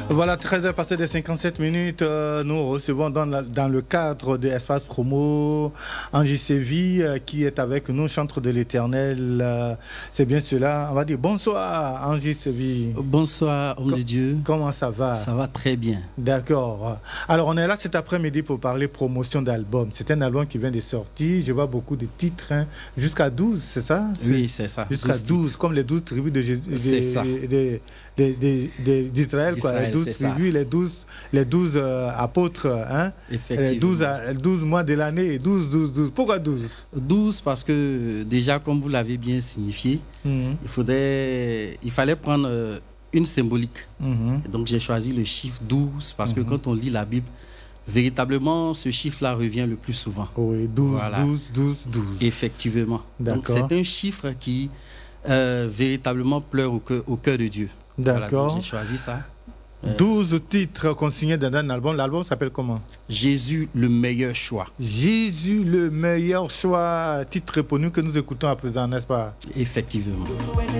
Voilà, 13h passé de 57 minutes, nous recevons dans le cadre de Espace Promo Angie Séville qui est avec nous, chantre de l'Éternel. C'est bien cela. On va dire bonsoir Angie Séville. Bonsoir, homme de Dieu. Comment ça va? Ça va très bien. D'accord. Alors, on est là cet après-midi pour parler promotion d'album. C'est un album qui vient de sortir. Je vois beaucoup de titres, hein. Jusqu'à 12, c'est ça? Oui, c'est ça. Jusqu'à 12, comme les 12 tribus d'Israël, quoi. Les 12 tribus, les 12 apôtres, hein? Effectivement. 12 mois de l'année et 12. Pourquoi 12? 12 parce que déjà, comme vous l'avez bien signifié, il fallait prendre une symbolique. Donc j'ai choisi le chiffre 12 parce que quand on lit la Bible, véritablement, ce chiffre-là revient le plus souvent. Oui, 12, voilà. 12. Effectivement. Donc c'est un chiffre qui véritablement pleure au cœur de Dieu. D'accord. Voilà, j'ai choisi ça. 12 titres consignés dans un album. L'album s'appelle comment? Jésus, le meilleur choix. Jésus, le meilleur choix. Titre pour nous que nous écoutons à présent, n'est-ce pas? Effectivement.